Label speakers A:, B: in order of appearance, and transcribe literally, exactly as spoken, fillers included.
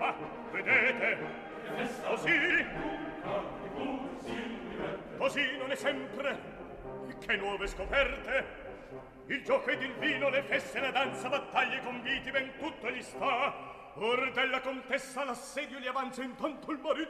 A: Ah, vedete? Così? Così non è sempre. Che nuove scoperte? Il gioco ed il vino, le feste, la danza, battaglie, conviti, ben tutto gli sta. Or della contessa l'assedio gli avanza, intanto il marito